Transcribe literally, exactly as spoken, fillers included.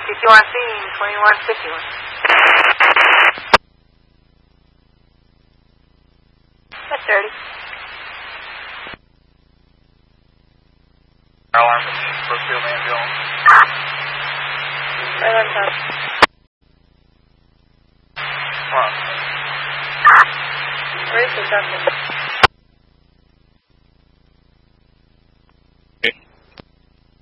fifty-one scene, twenty-one fifty-one. That's dirty. Alarm machine, Brookfield ambulance. Right on top. Come on. Where is the doctor?